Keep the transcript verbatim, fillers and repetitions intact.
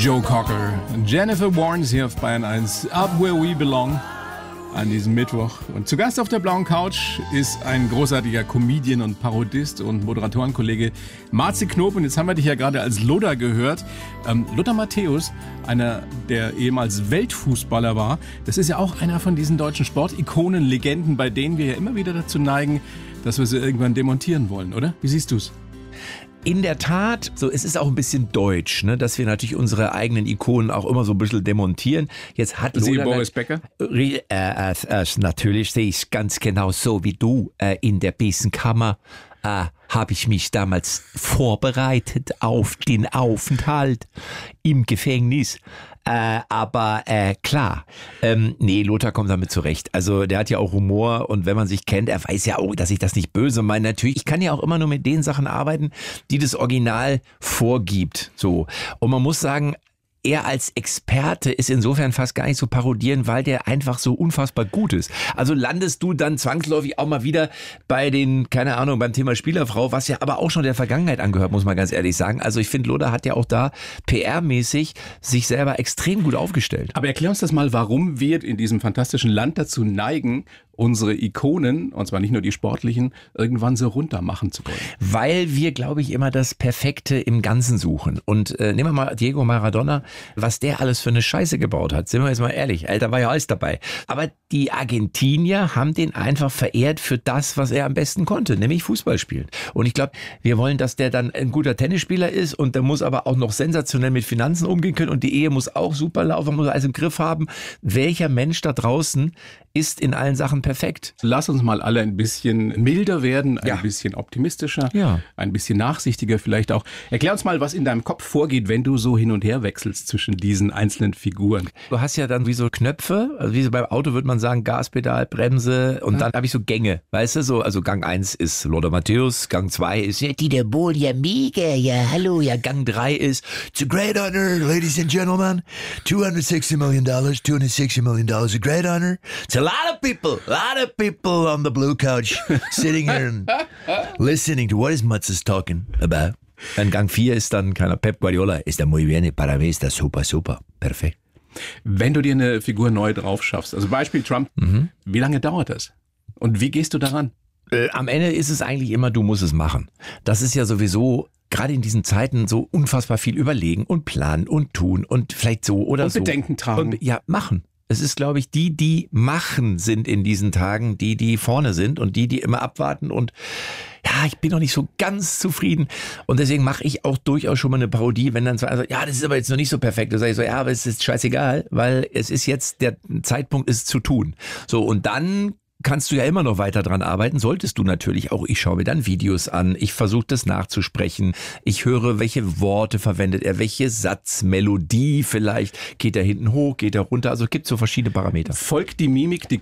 Joe Cocker. Jennifer Warnes hier auf Bayern eins. Up Where We Belong an diesem Mittwoch. Und zu Gast auf der blauen Couch ist ein großartiger Comedian und Parodist und Moderatorenkollege Marci Knob. Und jetzt haben wir dich ja gerade als Lothar gehört. Ähm, Lothar Matthäus, einer, der ehemals Weltfußballer war, das ist ja auch einer von diesen deutschen Sportikonen, Legenden, bei denen wir ja immer wieder dazu neigen, dass wir sie irgendwann demontieren wollen, oder? Wie siehst du's? In der Tat, so es ist auch ein bisschen deutsch, ne, dass wir natürlich unsere eigenen Ikonen auch immer so ein bisschen demontieren. Jetzt hat Sie, Lothar Boris Becker? Äh, äh, äh, natürlich sehe ich es ganz genau so wie du. Äh, in der Besenkammer äh, habe ich mich damals vorbereitet auf den Aufenthalt im Gefängnis. Äh, aber äh, klar, ähm, nee, Lothar kommt damit zurecht. Also der hat ja auch Humor und wenn man sich kennt, er weiß ja auch, dass ich das nicht böse meine. Natürlich, ich kann ja auch immer nur mit den Sachen arbeiten, die das Original vorgibt. So. Und man muss sagen, er als Experte ist insofern fast gar nicht zu parodieren, weil der einfach so unfassbar gut ist. Also landest du dann zwangsläufig auch mal wieder bei den, keine Ahnung, beim Thema Spielerfrau, was ja aber auch schon der Vergangenheit angehört, muss man ganz ehrlich sagen. Also ich finde, Lothar hat ja auch da P R-mäßig sich selber extrem gut aufgestellt. Aber erklär uns das mal, warum wir in diesem fantastischen Land dazu neigen, unsere Ikonen, und zwar nicht nur die sportlichen, irgendwann so runter machen zu wollen. Weil wir, glaube ich, immer das Perfekte im Ganzen suchen. Und äh, nehmen wir mal Diego Maradona, was der alles für eine Scheiße gebaut hat. Sind wir jetzt mal ehrlich, Alter, war ja alles dabei. Aber die Argentinier haben den einfach verehrt für das, was er am besten konnte, nämlich Fußball spielen. Und ich glaube, wir wollen, dass der dann ein guter Tennisspieler ist und der muss aber auch noch sensationell mit Finanzen umgehen können und die Ehe muss auch super laufen, man muss alles im Griff haben. Welcher Mensch da draußen ist in allen Sachen perfekt? Lass uns mal alle ein bisschen milder werden, ein ja. bisschen optimistischer, ja. ein bisschen nachsichtiger vielleicht auch. Erklär uns mal, was in deinem Kopf vorgeht, wenn du so hin und her wechselst zwischen diesen einzelnen Figuren. Du hast ja dann wie so Knöpfe, also wie so beim Auto würde man sagen, Gaspedal, Bremse und ja. dann habe ich so Gänge, weißt du, so, also Gang eins ist Lothar Matthäus, Gang zwei ist ja, Dieter Bohlen, ja mega, ja hallo, ja Gang drei ist It's a great honor, ladies and gentlemen, two hundred sixty million dollars, two hundred sixty million dollars, a great honor. It's a lot of people, a lot of people on the blue couch sitting here and listening to what is Matzes talking about. Dann Gang vier ist dann keiner Pep Guardiola, ist der muy bien, para mí está super, super, perfekt. Wenn du dir eine Figur neu drauf schaffst, also Beispiel Trump, mhm. wie lange dauert das? Und wie gehst du daran? Äh, am Ende ist es eigentlich immer, du musst es machen. Das ist ja sowieso gerade in diesen Zeiten so unfassbar viel überlegen und planen und tun und vielleicht so oder und so. Und Bedenken tragen. Und, ja, machen. Es ist, glaube ich, die, die machen sind in diesen Tagen, die, die vorne sind und die, die immer abwarten und ja, ich bin noch nicht so ganz zufrieden und deswegen mache ich auch durchaus schon mal eine Parodie, wenn dann so, also, ja, das ist aber jetzt noch nicht so perfekt. Da sage ich so, ja, aber es ist scheißegal, weil es ist jetzt, der Zeitpunkt ist zu tun. So, und dann kannst du ja immer noch weiter dran arbeiten, solltest du natürlich auch. Ich schaue mir dann Videos an, ich versuche das nachzusprechen, ich höre, welche Worte verwendet er, welche Satzmelodie vielleicht, geht er hinten hoch, geht er runter, also es gibt so verschiedene Parameter. Folgt die Mimik, die